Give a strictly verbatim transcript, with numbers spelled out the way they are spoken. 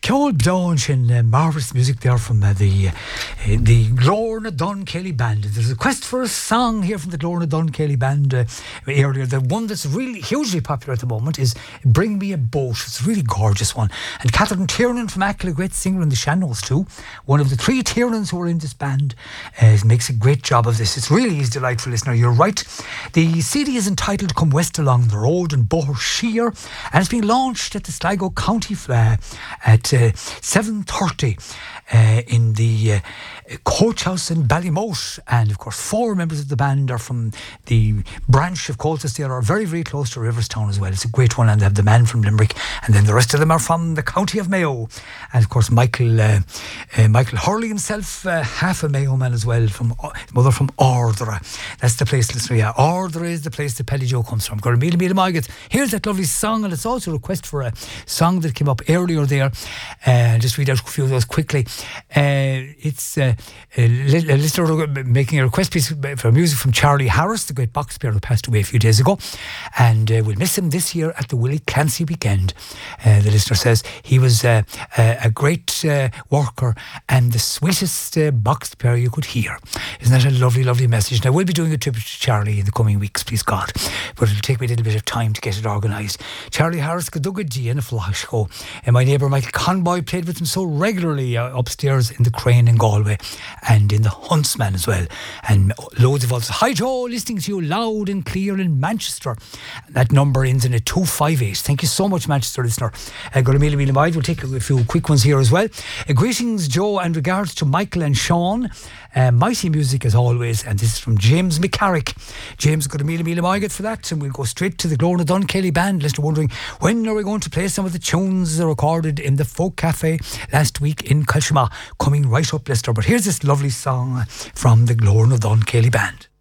Ceol Bdawn in uh, marvellous music there from uh, the uh, the Glorna Dun Kelly Band. There's a request for a song here from the Glorna Dun Kelly Band uh, earlier. The one that's really hugely popular at the moment is Bring Me a Boat. It's a really gorgeous one. And Catherine Tiernan from Ackle, a great singer in the Shannos too. One of the three Tiernans who are in this band uh, makes a great job of this. It's really is delightful, listener. You're right. The C D is entitled Come West Along the Road in Bohershear, and it's being launched at the Sligo County uh, at uh, seven thirty uh, in the uh, Coach House in Ballymote. And of course four members of the band are from the branch of Colchester. They are very very close to Riverstown as well. It's a great one, and they have the man from Limerick, and then the rest of them are from the county of Mayo. And of course Michael uh, uh, Michael Hurley himself, uh, half a Mayo man as well, from uh, his mother from Ardra. That's the place, listener. Yeah, Ardra is the place that Pelly Joe comes from. Got a meal, meal, Margaret. Here's that lovely song, and it's also a request for a song that came up earlier there. Uh, just read out a few of those quickly. Uh, it's uh, a listener making a request piece for music from Charlie Harris, the great box player who passed away a few days ago, and uh, we'll miss him this year at the Willie Clancy weekend. Uh, the listener says he was uh, a, a great uh, worker and the sweetest uh, box player you could hear. Isn't that a lovely, lovely message? Now, we'll be doing a tribute to Charlie in the coming weeks, please God, but it'll take me a little bit of time to get it organised. Charlie Harris, Gadugadi and a Flashco, and my neighbour Michael Conboy played with him so regularly uh, upstairs in the Crane in Galway and in the Huntsman as well, and loads of others. Hi Joe, listening to you loud and clear in Manchester. That number ends in a two five eight. Thank you so much, Manchester listener. Uh, got a million million wide. We'll take a few quick ones here as well. Uh, greetings Joe, and regards to Michael and Sean. Uh, mighty music as always, and this is from James McCarrick. James got a million million wide for that, and we'll go straight to the Glorna Dun Kelly Band. Listener wondering when are we going to play some of the tunes recorded in the Folk Cafe last week in Culshima. Coming right up, listener. But here's this lovely song from the Glorna Dun Kelly Band.